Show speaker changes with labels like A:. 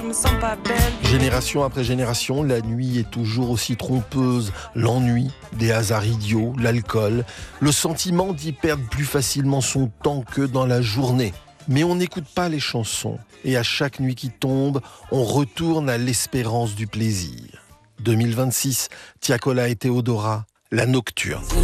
A: je me sens pas belle.
B: Génération après génération, la nuit est toujours aussi trompeuse. L'ennui, des hasards idiots, l'alcool, le sentiment d'y perdre plus facilement son temps que dans la journée. Mais on n'écoute pas les chansons. Et à chaque nuit qui tombe, on retourne à l'espérance du plaisir. 2026, Tiakola et Théodora, la nocturne.